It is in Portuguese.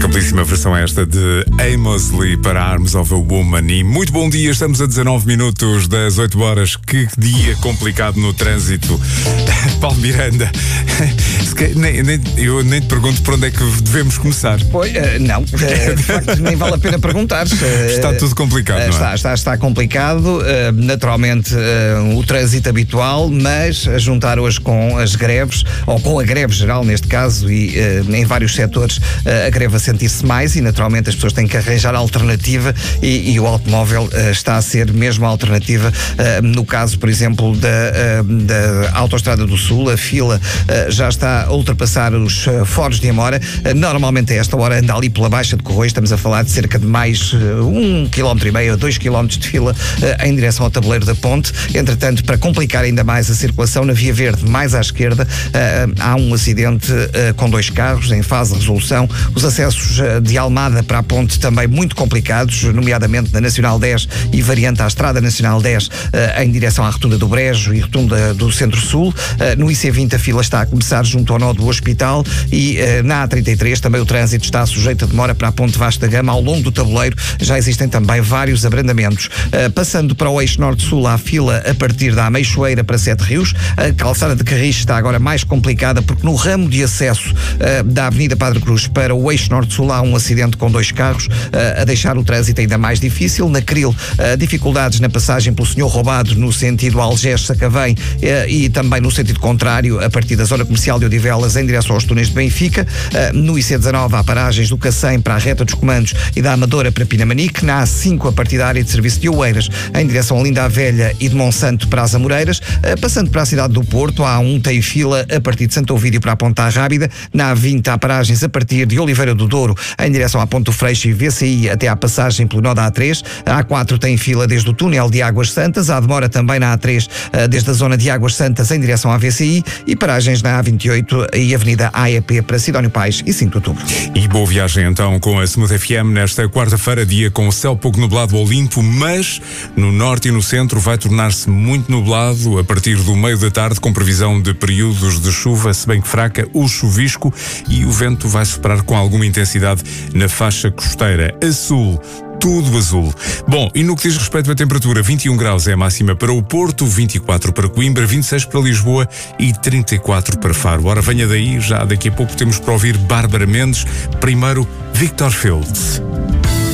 Que belíssima versão esta de Amos Lee para Arms of a Woman. E muito bom dia, estamos a 19 minutos das 8 horas. Que dia complicado no trânsito. Paulo Miranda, eu nem te pergunto por onde é que devemos começar. Pois, não, de facto nem vale a pena perguntar. Está tudo complicado, não é? Está complicado, naturalmente o trânsito habitual, mas a juntar hoje com as greves, ou com a greve geral neste caso, e em vários setores a greve a sentir-se mais e naturalmente as pessoas têm que arranjar alternativa e o automóvel está a ser mesmo a alternativa. No caso, por exemplo, da Autostrada do Sul, a fila já está a ultrapassar os Foros de Amora. Normalmente a esta hora anda ali pela Baixa de Corroios, estamos a falar de cerca de mais 1,5 km, 2 km de fila em direção ao tabuleiro da ponte. Entretanto, para complicar ainda mais a circulação, na Via Verde, mais à esquerda, há um acidente com 2 carros em fase de resolução. Os acessos de Almada para a ponte também muito complicados, nomeadamente na Nacional 10 e variante à Estrada Nacional 10 em direção à Rotunda do Brejo e Rotunda do Centro-Sul. No IC20 a fila está a começar junto ao nó do Hospital e na A33 também o trânsito está sujeito a demora para a ponte Vasco da Gama. Ao longo do tabuleiro já existem também vários abrandamentos. Passando para o eixo norte-sul, há fila a partir da Ameixoeira para Sete Rios. A calçada de Carris está agora mais complicada porque no ramo de acesso da Avenida Padre Cruz para o eixo norte-sul há um acidente com 2 carros a deixar o trânsito ainda mais difícil. Na Cril, dificuldades na passagem pelo Senhor Roubado no sentido Algés-Sacavém e também no sentido contrário a partir da zona comercial de Odivelas em direção aos túneis de Benfica. No IC19 há paragens do Cacém para a reta dos Comandos e da Amadora para Pinamanique. Na A5 a partir da área de serviço de Oeiras em direção a Linda a Velha e de Monsanto para as Amoreiras. Passando para a cidade do Porto, há tem fila a partir de Santo Ovídio para a Ponta Rábida. Na A20 há paragens a partir de Oliveira do Douro em direção à Ponte do Freixo e VCI até à passagem pelo nó da A3. A A4 tem fila desde o túnel de Águas Santas. Há demora também na A3 desde a zona de Águas Santas em direção à VCI e paragens na A28 e Avenida AEP para Sidónio Pais e 5 de Outubro. E boa viagem então com a Smooth FM nesta quarta-feira, dia com o céu pouco nublado ou limpo, mas no norte e no centro vai tornar-se muito nublado a partir do meio da tarde, com previsão de períodos de chuva, se bem que fraca, o chuvisco, e o vento vai soprar com alguma intensidade na faixa costeira. A sul, tudo azul. Bom, e no que diz respeito à temperatura, 21 graus é a máxima para o Porto, 24 para Coimbra, 26 para Lisboa e 34 para Faro. Ora, venha daí, já daqui a pouco temos para ouvir Bárbara Mendes, primeiro Victor Fields.